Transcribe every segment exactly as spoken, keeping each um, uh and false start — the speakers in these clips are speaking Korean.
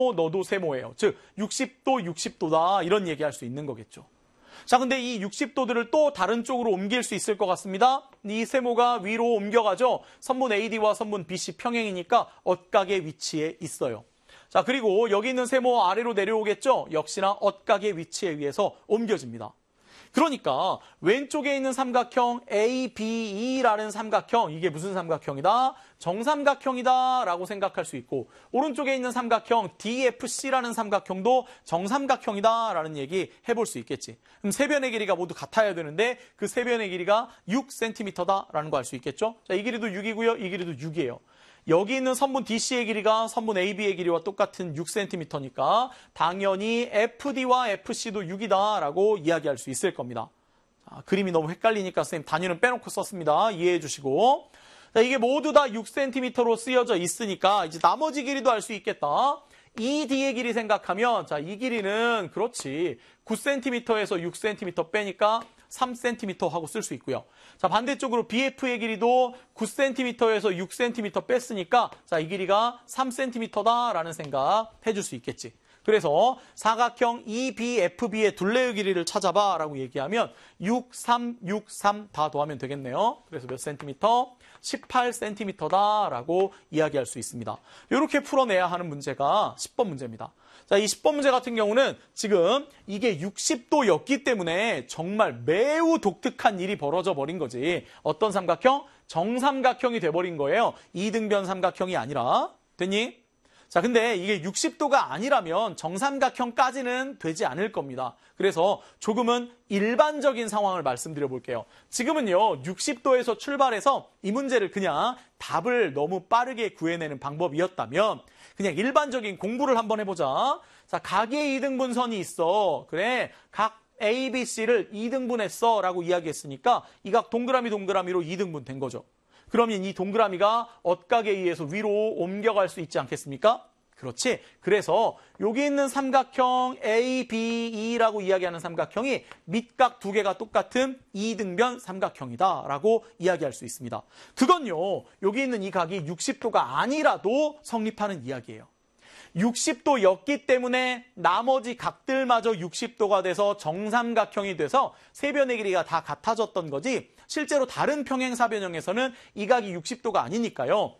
너도 세모예요. 즉 육십 도, 육십 도다 이런 얘기할 수 있는 거겠죠. 자, 근데 이 육십 도들을 또 다른 쪽으로 옮길 수 있을 것 같습니다. 이 세모가 위로 옮겨가죠. 선분 에이디와 선분 비씨 평행이니까 엇각의 위치에 있어요. 자, 그리고 여기 있는 세모 아래로 내려오겠죠. 역시나 엇각의 위치에 의해서 옮겨집니다. 그러니까 왼쪽에 있는 삼각형 에이비이라는 삼각형, 이게 무슨 삼각형이다? 정삼각형이다 라고 생각할 수 있고, 오른쪽에 있는 삼각형 디에프씨라는 삼각형도 정삼각형이다 라는 얘기 해볼 수 있겠지. 그럼 세 변의 길이가 모두 같아야 되는데 그 세 변의 길이가 육 센티미터다 라는 거 알 수 있겠죠. 자, 이 길이도 육이고요. 이 길이도 육이에요. 여기 있는 선분 디씨의 길이가 선분 에이비의 길이와 똑같은 육 센티미터니까 당연히 에프디와 에프씨도 육이다 라고 이야기할 수 있을 겁니다. 자, 그림이 너무 헷갈리니까 선생님 단위는 빼놓고 썼습니다. 이해해 주시고. 자, 이게 모두 다 육 센티미터로 쓰여져 있으니까 이제 나머지 길이도 알 수 있겠다. 이디의 길이 생각하면, 자, 이 길이는 그렇지 구 센티미터에서 육 센티미터 빼니까 삼 센티미터 하고 쓸 수 있고요. 자, 반대쪽으로 비에프의 길이도 구 센티미터에서 육 센티미터 뺐으니까 자, 이 길이가 삼 센티미터다라는 생각 해줄 수 있겠지. 그래서 사각형 이비에프비의 둘레의 길이를 찾아봐 라고 얘기하면 육, 삼, 육, 삼 다 더하면 되겠네요. 그래서 몇 센티미터? 십팔 센티미터다라고 이야기할 수 있습니다. 이렇게 풀어내야 하는 문제가 십 번 문제입니다. 자, 이 십 번 문제 같은 경우는 지금 이게 육십 도였기 때문에 정말 매우 독특한 일이 벌어져 버린 거지. 어떤 삼각형? 정삼각형이 돼버린 거예요. 이등변 삼각형이 아니라. 됐니? 자, 근데 이게 육십 도가 아니라면 정삼각형까지는 되지 않을 겁니다. 그래서 조금은 일반적인 상황을 말씀드려 볼게요. 지금은요, 육십 도에서 출발해서 이 문제를 그냥 답을 너무 빠르게 구해내는 방법이었다면 그냥 일반적인 공부를 한번 해보자. 자, 각의 이등분선이 있어. 그래, 각 A, B, C를 이등분했어 라고 이야기했으니까 이 각 동그라미 동그라미로 이등분 된 거죠. 그러면 이 동그라미가 엇각에 의해서 위로 옮겨갈 수 있지 않겠습니까? 그렇지. 그래서 여기 있는 삼각형 에이비이라고 이야기하는 삼각형이 밑각 두 개가 똑같은 이등변 삼각형이다라고 이야기할 수 있습니다. 그건요, 여기 있는 이 각이 육십 도가 아니라도 성립하는 이야기예요. 육십 도였기 때문에 나머지 각들마저 육십 도가 돼서 정삼각형이 돼서 세 변의 길이가 다 같아졌던 거지, 실제로 다른 평행사변형에서는 이 각이 육십 도가 아니니까요.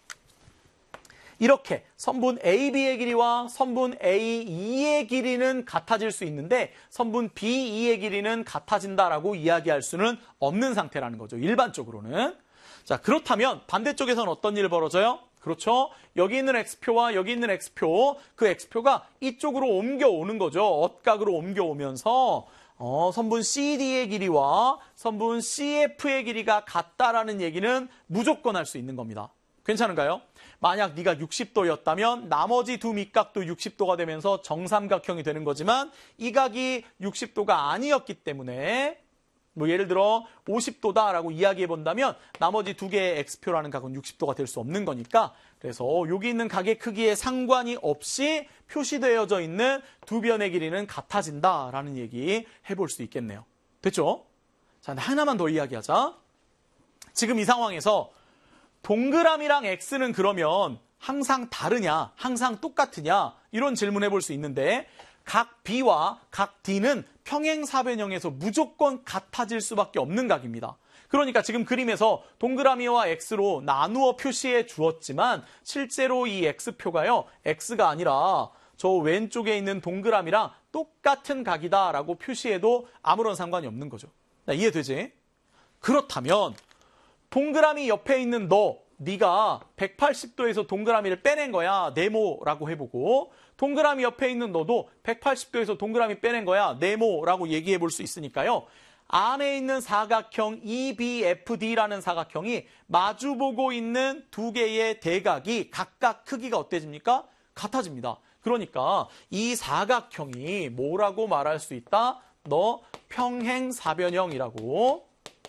이렇게 선분 에이비의 길이와 선분 에이이의 길이는 같아질 수 있는데 선분 비이의 길이는 같아진다라고 이야기할 수는 없는 상태라는 거죠. 일반적으로는. 자, 그렇다면 반대쪽에서는 어떤 일이 벌어져요? 그렇죠. 여기 있는 X표와 여기 있는 X표, 그 X표가 이쪽으로 옮겨오는 거죠. 엇각으로 옮겨오면서 어, 선분 씨디의 길이와 선분 씨에프의 길이가 같다라는 얘기는 무조건 할 수 있는 겁니다. 괜찮은가요? 만약 네가 육십 도였다면 나머지 두 밑각도 육십 도가 되면서 정삼각형이 되는 거지만 이 각이 육십 도가 아니었기 때문에 뭐 예를 들어 오십 도다라고 이야기해 본다면 나머지 두 개의 X표라는 각은 육십 도가 될 수 없는 거니까, 그래서 여기 있는 각의 크기에 상관이 없이 표시되어져 있는 두 변의 길이는 같아진다라는 얘기 해볼 수 있겠네요. 됐죠? 자, 하나만 더 이야기하자. 지금 이 상황에서 동그라미랑 X는 그러면 항상 다르냐, 항상 똑같으냐, 이런 질문 해볼 수 있는데 각 B와 각 D는 평행사변형에서 무조건 같아질 수밖에 없는 각입니다. 그러니까 지금 그림에서 동그라미와 X로 나누어 표시해 주었지만 실제로 이 X표가요, X가 아니라 저 왼쪽에 있는 동그라미랑 똑같은 각이다라고 표시해도 아무런 상관이 없는 거죠. 이해되지? 그렇다면 동그라미 옆에 있는 너, 네가 백팔십 도에서 동그라미를 빼낸 거야, 네모라고 해보고, 동그라미 옆에 있는 너도 백팔십 도에서 동그라미 빼낸 거야, 네모라고 얘기해 볼 수 있으니까요. 안에 있는 사각형 이비에프디라는 사각형이 마주보고 있는 두 개의 대각이 각각 크기가 어때집니까? 같아집니다. 그러니까 이 사각형이 뭐라고 말할 수 있다? 너 평행사변형이라고.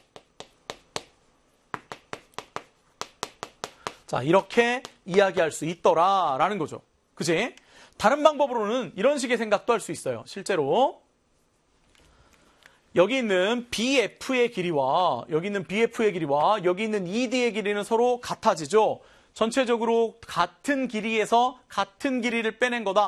자, 이렇게 이야기할 수 있더라라는 거죠. 그치? 다른 방법으로는 이런 식의 생각도 할 수 있어요. 실제로 여기 있는 비에프의 길이와 여기 있는 비에프의 길이와 여기 있는 이디의 길이는 서로 같아지죠. 전체적으로 같은 길이에서 같은 길이를 빼낸 거다.